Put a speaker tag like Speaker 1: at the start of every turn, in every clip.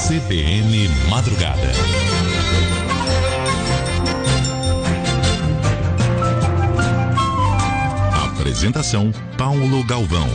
Speaker 1: CBN Madrugada. Apresentação Paulo Galvão.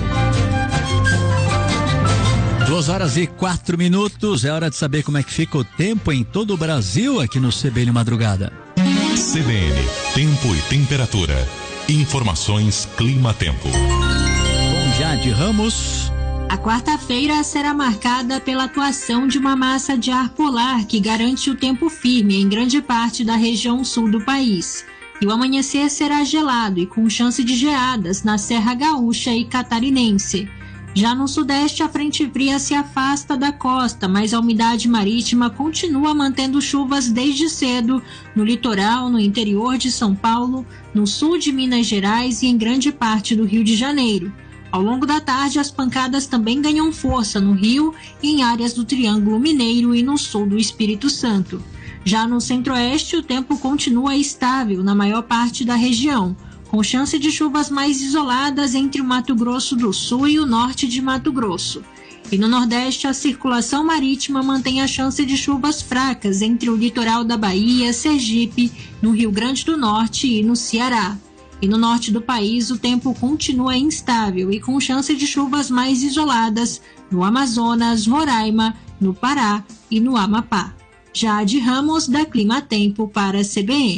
Speaker 2: 2h04. É hora de saber como é que fica o tempo em todo o Brasil aqui no CBN Madrugada.
Speaker 1: CBN, tempo e temperatura. Informações Clima-Tempo.
Speaker 2: Com Jade Ramos.
Speaker 3: A quarta-feira será marcada pela atuação de uma massa de ar polar que garante o tempo firme em grande parte da região sul do país. E o amanhecer será gelado e com chance de geadas na Serra Gaúcha e Catarinense. Já no sudeste, a frente fria se afasta da costa, mas a umidade marítima continua mantendo chuvas desde cedo no litoral, no interior de São Paulo, no sul de Minas Gerais e em grande parte do Rio de Janeiro. Ao longo da tarde, as pancadas também ganham força no Rio e em áreas do Triângulo Mineiro e no sul do Espírito Santo. Já no centro-oeste, o tempo continua estável na maior parte da região, com chance de chuvas mais isoladas entre o Mato Grosso do Sul e o norte de Mato Grosso. E no Nordeste, a circulação marítima mantém a chance de chuvas fracas entre o litoral da Bahia, Sergipe, no Rio Grande do Norte e no Ceará. E no norte do país, o tempo continua instável e com chance de chuvas mais isoladas no Amazonas, Roraima, no Pará e no Amapá. Jade Ramos, da Clima-Tempo, para a CBN.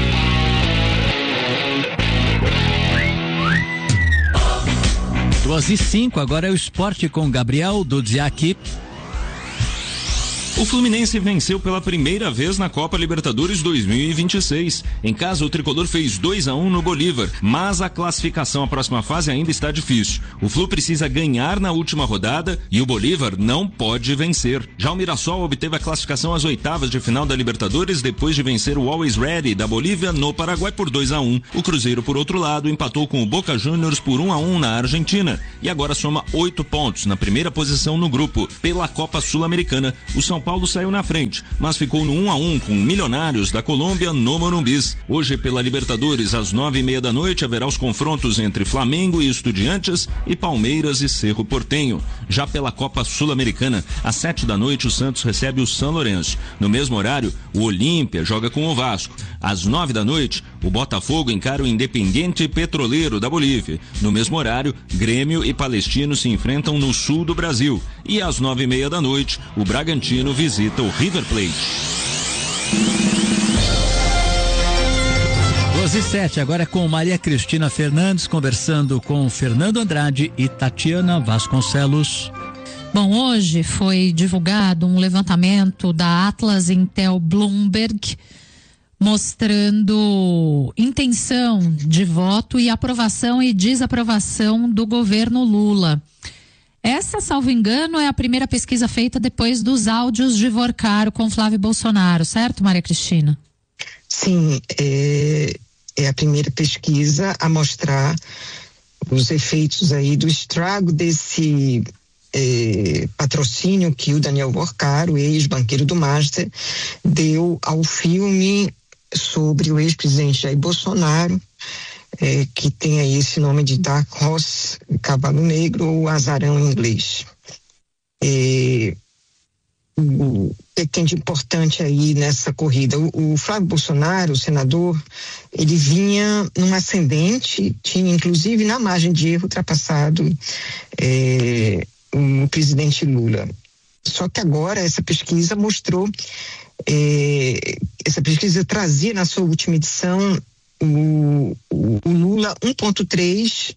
Speaker 2: 2h05, agora é o esporte com Gabriel Dudziak.
Speaker 4: O Fluminense venceu pela primeira vez na Copa Libertadores 2026. Em casa, o tricolor fez 2-1 no Bolívar, mas a classificação à próxima fase ainda está difícil. O Flu precisa ganhar na última rodada e o Bolívar não pode vencer. Já o Mirassol obteve a classificação às oitavas de final da Libertadores depois de vencer o Always Ready da Bolívia no Paraguai por 2-1. O Cruzeiro, por outro lado, empatou com o Boca Juniors por 1-1 na Argentina e agora soma 8 pontos na primeira posição no grupo. Pela Copa Sul-Americana, o São Paulo saiu na frente, mas ficou no 1-1 com Milionários da Colômbia no Morumbis. Hoje, pela Libertadores, às 9h30 da noite, haverá os confrontos entre Flamengo e Estudiantes e Palmeiras e Cerro Porteño. Já pela Copa Sul-Americana, às 7 da noite, o Santos recebe o São Lourenço. No mesmo horário, o Olímpia joga com o Vasco. Às 9 da noite, o Botafogo encara o Independiente Petroleiro da Bolívia. No mesmo horário, Grêmio e Palestino se enfrentam no sul do Brasil. E às 9h30 da noite, o Bragantino visita o River Plate.
Speaker 2: 2h07, agora é com Maria Cristina Fernandes, conversando com Fernando Andrade e Tatiana Vasconcelos.
Speaker 5: Bom, hoje foi divulgado um levantamento da Atlas Intel Bloomberg, mostrando intenção de voto e aprovação e desaprovação do governo Lula. Essa, salvo engano, é a primeira pesquisa feita depois dos áudios de Vorcaro com Flávio Bolsonaro, certo, Maria Cristina?
Speaker 6: Sim, é a primeira pesquisa a mostrar os efeitos aí do estrago desse patrocínio que o Daniel Vorcaro, ex-banqueiro do Master, deu ao filme sobre o ex-presidente Jair Bolsonaro, que tem aí esse nome de Dark Horse, Cavalo Negro ou Azarão em inglês. O que tem de importante aí nessa corrida? O Flávio Bolsonaro, o senador, ele vinha num ascendente, tinha inclusive na margem de erro ultrapassado o presidente Lula. Só que agora essa pesquisa mostrou, essa pesquisa trazia na sua última edição o Lula 1,3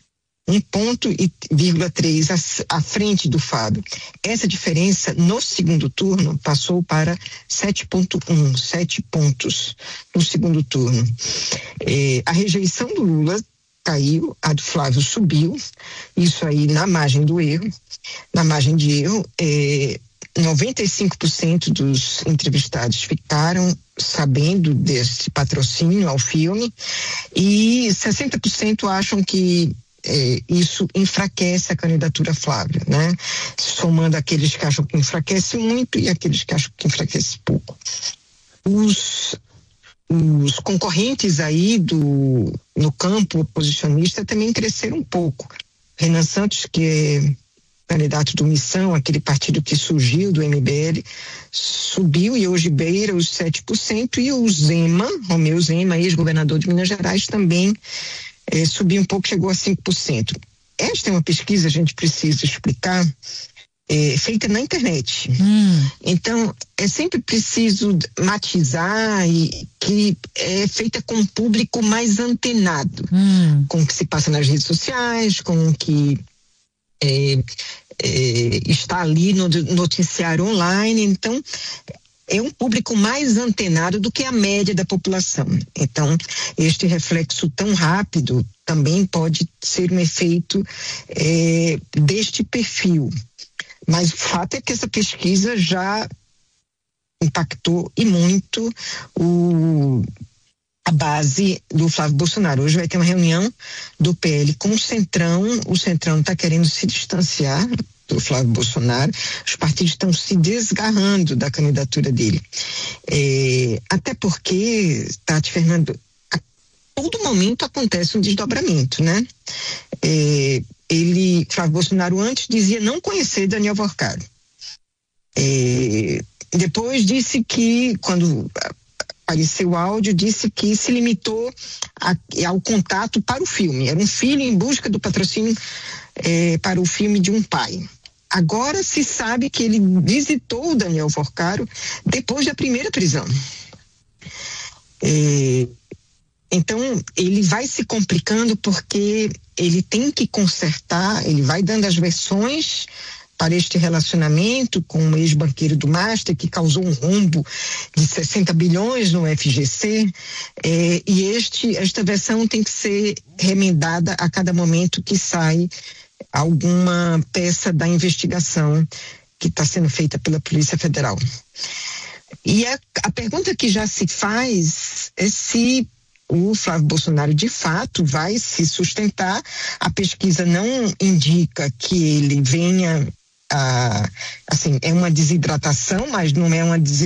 Speaker 6: à frente do Fábio. Essa diferença no segundo turno passou para 7,1, 7 pontos no segundo turno. A rejeição do Lula caiu, a do Flávio subiu, isso aí na margem do erro. Na margem de erro, 95% dos entrevistados ficaram sabendo desse patrocínio ao filme e 60% acham que isso enfraquece a candidatura Flávio, né? Somando aqueles que acham que enfraquece muito e aqueles que acham que enfraquece pouco. Os concorrentes aí no campo oposicionista também cresceram um pouco. Renan Santos, que candidato do Missão, aquele partido que surgiu do MBL, subiu e hoje beira os 7%, e o Zema, Romeu Zema, ex-governador de Minas Gerais, também subiu um pouco, chegou a 5%. Esta é uma pesquisa, a gente precisa explicar, feita na internet. Então, é sempre preciso matizar e que é feita com um público mais antenado, com o que se passa nas redes sociais, com o que está ali no noticiário online. Então, é um público mais antenado do que a média da população. Então, este reflexo tão rápido também pode ser um efeito deste perfil. Mas o fato é que essa pesquisa já impactou e muito a base do Flávio Bolsonaro. Hoje vai ter uma reunião do PL com o Centrão. O Centrão está querendo se distanciar do Flávio Bolsonaro. Os partidos estão se desgarrando da candidatura dele. Até porque, Tati, Fernando, a todo momento acontece um desdobramento, né? Flávio Bolsonaro antes dizia não conhecer Daniel Vorcaro. Depois disse que, quando apareceu o áudio, disse que se limitou ao contato para o filme. Era um filho em busca do patrocínio para o filme de um pai. Agora se sabe que ele visitou o Daniel Vorcaro depois da primeira prisão. Então, ele vai se complicando porque ele tem que consertar, ele vai dando as versões para este relacionamento com o ex-banqueiro do Master, que causou um rombo de 60 bilhões no FGC, e esta versão tem que ser remendada a cada momento que sai alguma peça da investigação que está sendo feita pela Polícia Federal. E a pergunta que já se faz é se o Flávio Bolsonaro de fato vai se sustentar. A pesquisa não indica que ele venha assim, é uma desidratação, mas não é uma desidratação